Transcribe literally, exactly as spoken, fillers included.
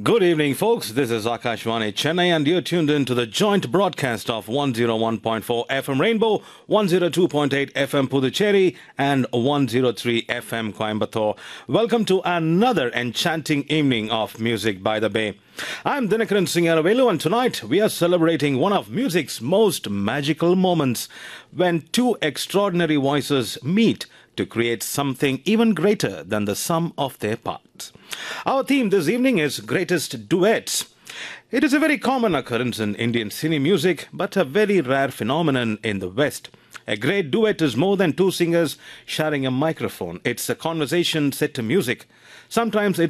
Good evening, folks. This is Akashvani Chennai, and you're tuned in to the joint broadcast of one oh one point four F M Rainbow, one oh two point eight F M Puducherry, and one oh three F M Coimbatore. Welcome to another enchanting evening of Music by the Bay. I'm Dinakaran Singaravelu, and tonight we are celebrating one of music's most magical moments when two extraordinary voices meet to create something even greater than the sum of their parts. Our theme this evening is Greatest Duets. It is a very common occurrence in Indian cine music, but a very rare phenomenon in the West. A great duet is more than two singers sharing a microphone. It's a conversation set to music. Sometimes it's